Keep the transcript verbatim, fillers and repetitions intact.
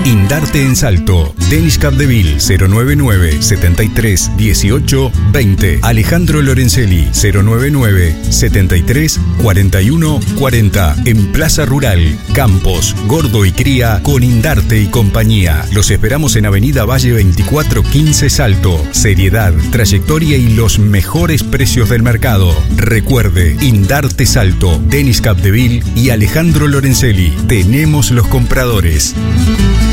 Indarte en Salto. Denis Capdeville cero noventa y nueve, setenta y tres, dieciocho, veinte. Alejandro Lorenzelli cero noventa y nueve, setenta y tres, cuarenta y uno, cuarenta. En Plaza Rural, Campos, Gordo y Cría con Indarte y compañía. Los esperamos en Avenida Valle veinticuatro quince Salto. Seriedad, trayectoria y los mejores precios del mercado. Recuerde, Indarte Salto, Denis Capdeville y Alejandro Lorenzelli. Tenemos los compradores.